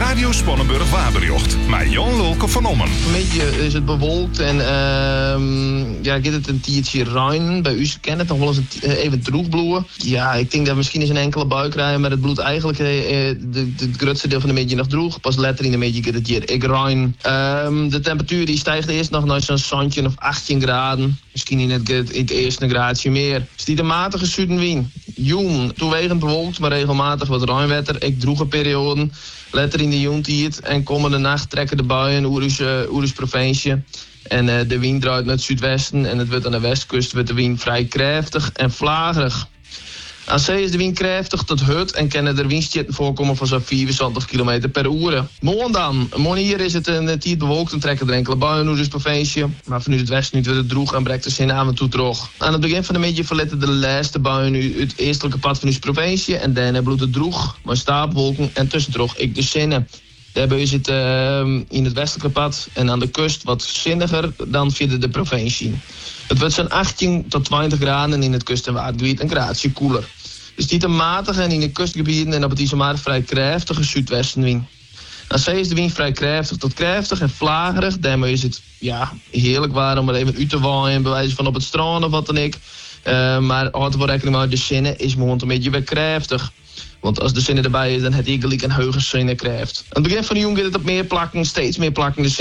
Radio Spannenburg-Waberjocht. Met Jan Lulke van Ommen. Een beetje is het bewolkt en gaat het een tiertje ruin. Bij u kennen het nog wel eens even droegbloeien. Ja, ik denk dat misschien eens een enkele bui krijgen, maar het bloed eigenlijk het grootste deel van de middag nog droeg. Pas later in de middag gaat het hier ik ruin. De temperatuur die stijgt eerst nog naar zo'n zandje of 18 graden. Misschien in het eerste een graadje meer. Stiet een matige zuidenwind. Joen, toewegend bewolkt, maar regelmatig wat ruimwetter. Ik droege perioden. Letter in de joentijd. En komende nacht trekken de buien Oerus provincie. En de wind draait naar het zuidwesten. En het wordt aan de westkust wordt de wind vrij krachtig en vlagerig. Aan zee is de wind krachtig tot hut en kunnen er windstjetten voorkomen van zo'n 74 km per uur. Morgen dan. Morgen hier is het een tijd bewolkt en trekken er enkele buien Oerus provincie. Maar vanuit het westen wordt het droeg en breekt de zin aan en toe terug. Aan het begin van de middag verletten de laatste buien nu het eerstelijke pad van uw provincie. En daarna bloedt het droeg, maar stapelwolken en tussendroeg ik de zinnen. Daarbij zit in het westelijke pad en aan de kust wat zinniger dan via de provincie. Het wordt zo'n 18 tot 20 graden in het kust- en watergebied een graadje koeler. Dus niet een matige en in de kustgebieden en op het IJsselmeer vrij krachtige zuidwestenwind. Aan zee is de wind vrij krachtig tot krachtig en vlagerig. Daarmee is het heerlijk warm om er even uit te waaien, bij wijze van op het strand of wat dan ik. Maar houd er wel rekening mee, de zinnen is gewoon een beetje weer krachtig. Want als de zinnen erbij is, dan heb je gelijk een hoge zinnen krijgt. Aan het begin van de jong gaat het op meer plakken, steeds meer plakken.